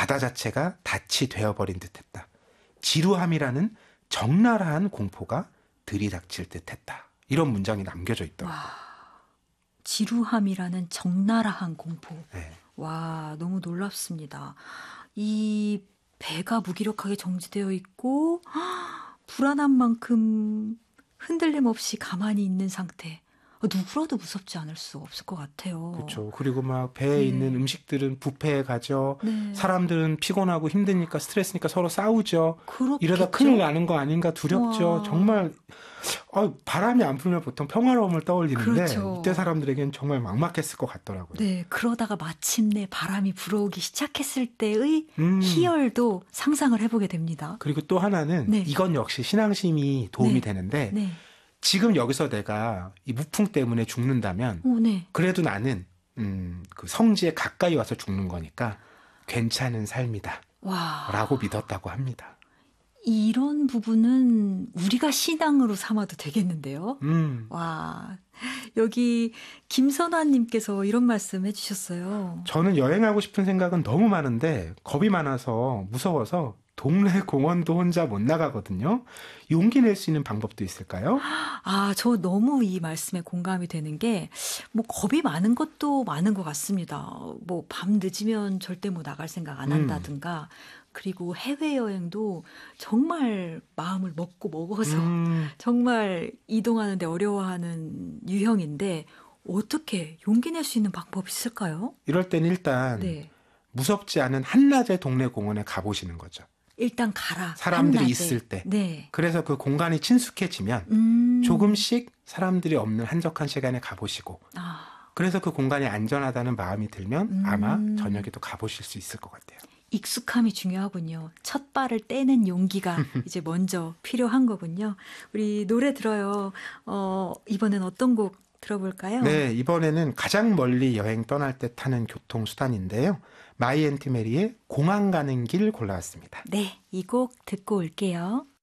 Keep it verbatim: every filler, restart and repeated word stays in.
바다 자체가 닻이 되어버린 듯했다. 지루함이라는 적나라한 공포가 들이닥칠 듯했다. 이런 문장이 남겨져 있더라고요. 와, 지루함이라는 적나라한 공포. 네. 와, 너무 놀랍습니다. 이 배가 무기력하게 정지되어 있고 불안한 만큼 흔들림 없이 가만히 있는 상태. 누구라도 무섭지 않을 수 없을 것 같아요. 그렇죠. 그리고 막 배에 네. 있는 음식들은 뷔페에 가죠. 네. 사람들은 피곤하고 힘드니까 스트레스니까 서로 싸우죠. 그렇겠죠? 이러다 큰일 나는 거 아닌가 두렵죠. 와. 정말 어, 바람이 안 불면 보통 평화로움을 떠올리는데 그렇죠. 이때 사람들에게는 정말 막막했을 것 같더라고요. 네, 그러다가 마침내 바람이 불어오기 시작했을 때의 음. 희열도 상상을 해보게 됩니다. 그리고 또 하나는 네. 이건 역시 신앙심이 도움이 네. 되는데 네. 지금 여기서 내가 이 무풍 때문에 죽는다면 오, 네. 그래도 나는 음, 그 성지에 가까이 와서 죽는 거니까 괜찮은 삶이다 와. 라고 믿었다고 합니다. 이런 부분은 우리가 신앙으로 삼아도 되겠는데요. 음. 와, 여기 김선화님께서 이런 말씀 해주셨어요. 저는 여행하고 싶은 생각은 너무 많은데 겁이 많아서 무서워서 동네 공원도 혼자 못 나가거든요. 용기 낼 수 있는 방법도 있을까요? 아, 저 너무 이 말씀에 공감이 되는 게, 뭐, 겁이 많은 것도 많은 것 같습니다. 뭐, 밤 늦으면 절대 뭐 나갈 생각 안 한다든가, 그리고 해외여행도 정말 마음을 먹고 먹어서 음. 정말 이동하는데 어려워하는 유형인데, 어떻게 용기 낼 수 있는 방법이 있을까요? 이럴 땐 일단 네. 무섭지 않은 한낮의 동네 공원에 가보시는 거죠. 일단 가라. 사람들이 한낮에. 있을 때. 네. 그래서 그 공간이 친숙해지면 음. 조금씩 사람들이 없는 한적한 시간에 가보시고 아. 그래서 그 공간이 안전하다는 마음이 들면 음. 아마 저녁에도 가보실 수 있을 것 같아요. 익숙함이 중요하군요. 첫 발을 떼는 용기가 이제 먼저 필요한 거군요. 우리 노래 들어요. 어, 이번엔 어떤 곡 들어볼까요? 네, 이번에는 가장 멀리 여행 떠날 때 타는 교통수단인데요. 마이 앤 티메리의 공항 가는 길 골라왔습니다. 네, 이 곡 듣고 올게요.